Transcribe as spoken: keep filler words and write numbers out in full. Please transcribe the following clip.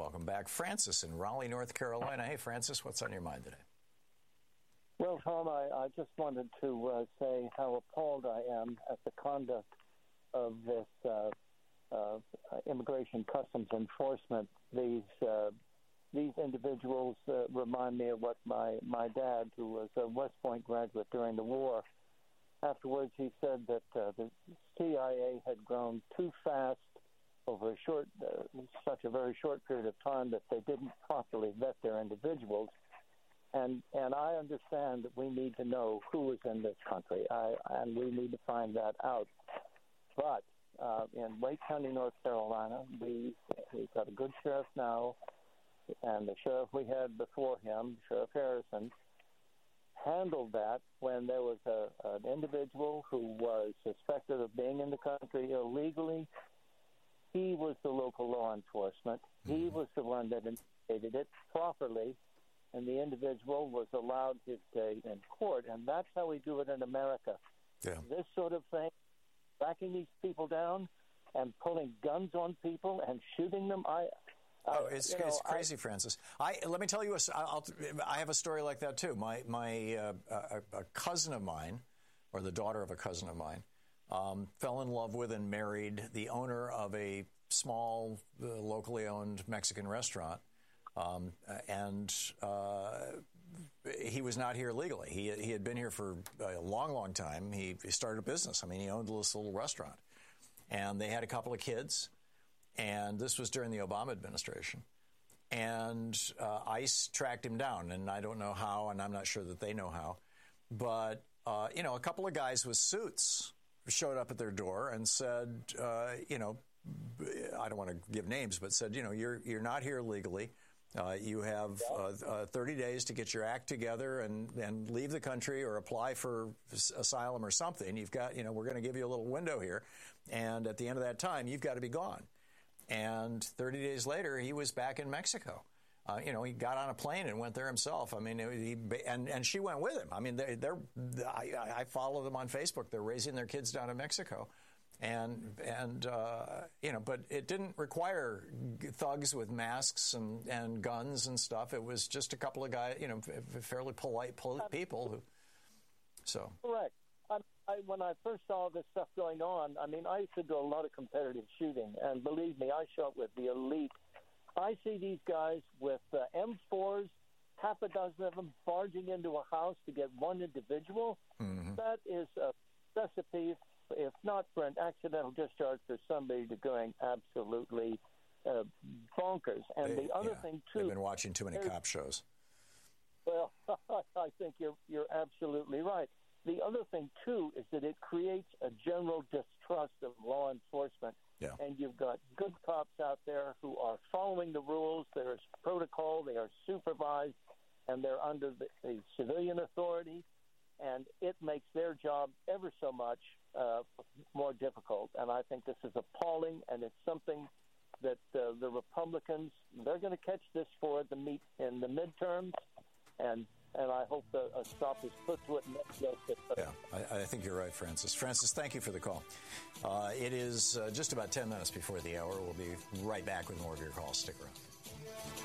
welcome back. Francis in Raleigh, North Carolina. Hey, Francis, what's on your mind today? Well, Tom, I, I just wanted to uh, say how appalled I am at the conduct of this uh, uh, immigration customs enforcement. These uh, these individuals uh, remind me of what my, my dad, who was a West Point graduate during the war, afterwards he said that uh, the C I A had grown too fast over a short, uh, such a very short period of time that they didn't properly vet their individuals. And and I understand that we need to know who is in this country, I, and we need to find that out. But uh, in Wake County, North Carolina, we, we've got a good sheriff now, and the sheriff we had before him, Sheriff Harrison, handled that when there was a, an individual who was suspected of being in the country illegally. He was the local law enforcement. He was the one that investigated it properly, and the individual was allowed his day in court. And that's how we do it in America. Yeah. This sort of thing, backing these people down and pulling guns on people and shooting them, I... Oh, it's, uh, you know, it's crazy, I, Francis. I let me tell you, a, I'll, I have a story like that too. My my uh, a, a cousin of mine, or the daughter of a cousin of mine, um, fell in love with and married the owner of a small, uh, locally owned Mexican restaurant, um, and uh, he was not here legally. He he had been here for a long, long time. He, he started a business. I mean, he owned this little restaurant, and they had a couple of kids. And this was during the Obama administration. And uh, ICE tracked him down, and I don't know how, and I'm not sure that they know how. But, uh, you know, a couple of guys with suits showed up at their door and said, uh, you know, I don't want to give names, but said, you know, you're you're not here legally. Uh, you have uh, uh, thirty days to get your act together and, and leave the country or apply for asylum or something. You've got, you know, we're going to give you a little window here. And at the end of that time, you've got to be gone. And thirty days later, he was back in Mexico. Uh, you know, he got on a plane and went there himself. I mean, he, and and she went with him. I mean, they, they're I, I follow them on Facebook. They're raising their kids down in Mexico, and and uh, you know, but it didn't require thugs with masks and, and guns and stuff. It was just a couple of guys, you know, fairly polite, polite people who. So correct. I, when I first saw this stuff going on, I mean, I used to do a lot of competitive shooting, and believe me, I shot with the elite. I see these guys with uh, M fours, half a dozen of them, barging into a house to get one individual. Mm-hmm. That is a recipe, if not for an accidental discharge, for somebody to going absolutely uh, bonkers. And they, the other yeah, thing, too... They've been watching too many cop shows. Well, I think you're you're absolutely right. The other thing, too, is that it creates a general distrust of law enforcement. Yeah. And you've got good cops out there who are following the rules. There's protocol. They are supervised, and they're under the, the civilian authority. And it makes their job ever so much uh, more difficult. And I think this is appalling, and it's something that uh, the Republicans, they're going to catch this for the meet in the midterms, and And I hope that a stop is put to it. And yeah, I, I think you're right, Francis. Francis, thank you for the call. Uh, it is uh, just about ten minutes before the hour. We'll be right back with more of your calls. Stick around.